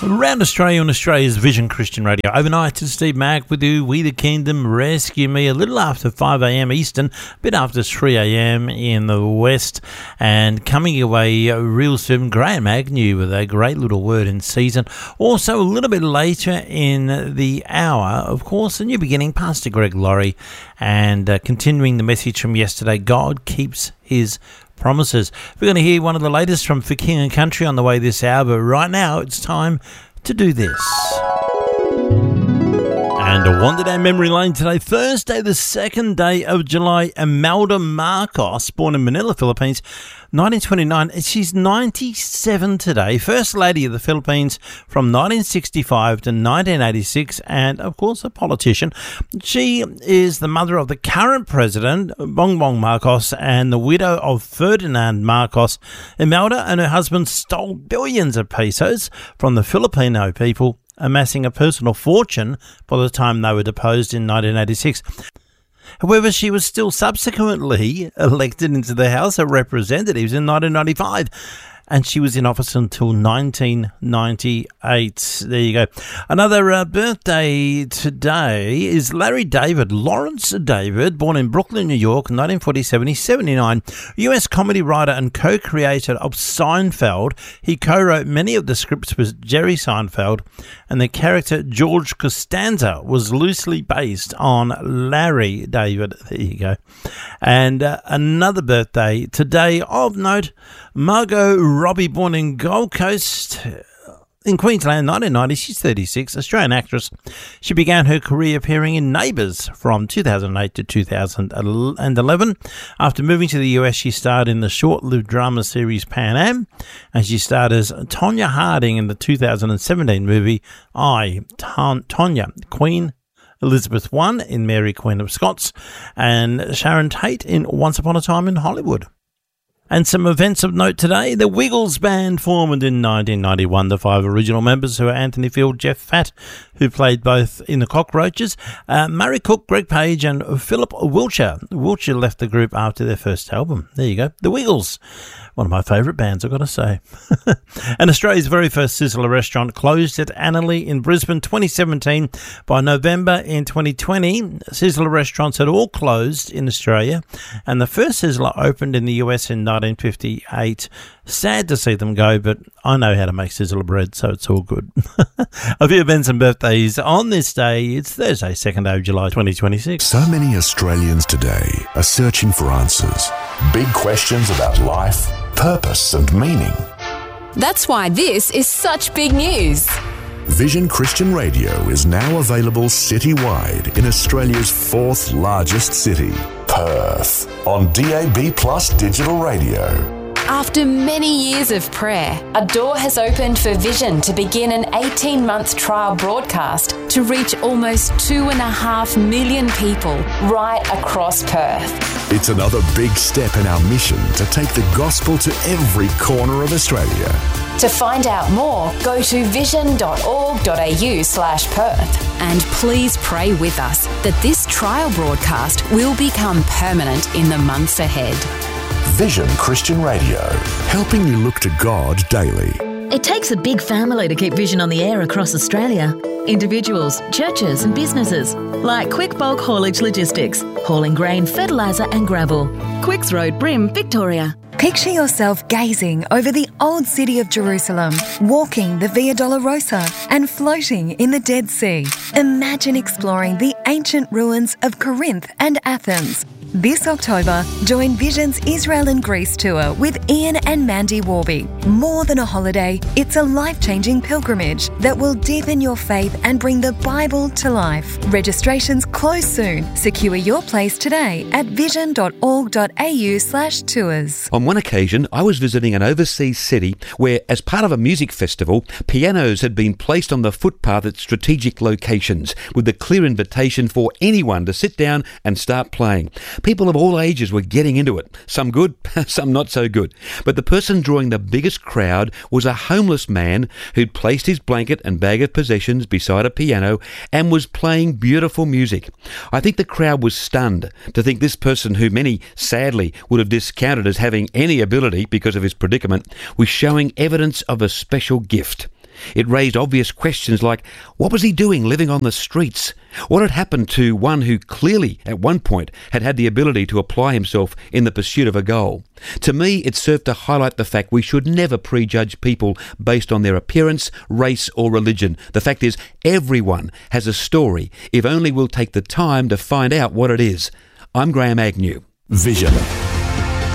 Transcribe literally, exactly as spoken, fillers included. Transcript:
Around Australia on Australia's Vision Christian Radio. Overnight to Steve Mack with you. We the Kingdom, Rescue Me, a little after five a.m. Eastern, a bit after three a.m. in the West. And coming away real soon, Graham Agnew with a great little word in season. Also a little bit later in the hour, of course, a new beginning, Pastor Greg Laurie. And uh, continuing the message from yesterday, God keeps his promises. We're going to hear one of the latest from For King and Country on the way this hour, but right now it's time to do this. And a wander down memory lane today, Thursday, the second day of July. Imelda Marcos, born in Manila, Philippines, nineteen twenty-nine. She's ninety-seven today. First Lady of the Philippines from nineteen sixty-five to nineteen eighty-six, and of course a politician. She is the mother of the current president, Bongbong Marcos, and the widow of Ferdinand Marcos. Imelda and her husband stole billions of pesos from the Filipino people, amassing a personal fortune by the time they were deposed in nineteen eighty-six. However, she was still subsequently elected into the House of Representatives in nineteen ninety-five, and she was in office until nineteen ninety-eight. There you go. Another uh, birthday today is Larry David. Lawrence David, born in Brooklyn, New York, nineteen forty-seven. He's seventy-nine. U S comedy writer and co-creator of Seinfeld. He co-wrote many of the scripts with Jerry Seinfeld, and the character George Costanza was loosely based on Larry David. There you go. And uh, another birthday today of note, Margot Robbie, born in Gold Coast in Queensland, nineteen ninety. She's thirty-six, Australian actress. She began her career appearing in Neighbours from two thousand eight to two thousand eleven. After moving to the U S, she starred in the short-lived drama series Pan Am, and she starred as Tonya Harding in the two thousand seventeen movie I, Tonya, Queen Elizabeth the First in Mary, Queen of Scots, and Sharon Tate in Once Upon a Time in Hollywood. And some events of note today. The Wiggles Band formed in nineteen ninety-one. The five original members who are Anthony Field, Jeff Fatt, who played both in the Cockroaches, uh, Murray Cook, Greg Page, and Philip Wiltshire. Wiltshire left the group after their first album. There you go. The Wiggles. One of my favourite bands, I've got to say. And Australia's very first Sizzler restaurant closed at Annerley in Brisbane twenty seventeen. By November in twenty twenty, Sizzler restaurants had all closed in Australia, and the first Sizzler opened in the U S in nineteen fifty-eight. Sad to see them go, but I know how to make Sizzler bread, so it's all good. A few events and birthdays on this day. It's Thursday, second day of July twenty twenty-six. So many Australians today are searching for answers. Big questions about life, purpose and meaning. That's why this is such big news. Vision Christian Radio is now available citywide in Australia's fourth largest city, Perth, on D A B Plus digital radio. After many years of prayer, a door has opened for Vision to begin an eighteen-month trial broadcast to reach almost two and a half million people right across Perth. It's another big step in our mission to take the gospel to every corner of Australia. To find out more, go to vision.org.au slash Perth. And please pray with us that this trial broadcast will become permanent in the months ahead. Vision Christian Radio, helping you look to God daily. It takes a big family to keep Vision on the air across Australia. Individuals, churches and businesses like Quick Bulk Haulage Logistics, hauling grain, fertiliser and gravel. Quicks Road, Brim, Victoria. Picture yourself gazing over the old city of Jerusalem, walking the Via Dolorosa and floating in the Dead Sea. Imagine exploring the ancient ruins of Corinth and Athens. This October, join Vision's Israel and Greece tour with Ian and Mandy Warby. More than a holiday, it's a life-changing pilgrimage that will deepen your faith and bring the Bible to life. Registrations close soon. Secure your place today at vision.org.au slash tours. On one occasion, I was visiting an overseas city where, as part of a music festival, pianos had been placed on the footpath at strategic locations with a clear invitation for anyone to sit down and start playing. People of all ages were getting into it. Some good, some not so good. But the person drawing the biggest crowd was a homeless man who'd placed his blanket and bag of possessions beside a piano and was playing beautiful music. I think the crowd was stunned to think this person, who many sadly would have discounted as having any ability because of his predicament, was showing evidence of a special gift. It raised obvious questions like, what was he doing living on the streets? What had happened to one who clearly, at one point, had had the ability to apply himself in the pursuit of a goal? To me, it served to highlight the fact we should never prejudge people based on their appearance, race or religion. The fact is, everyone has a story, if only we'll take the time to find out what it is. I'm Graham Agnew. Vision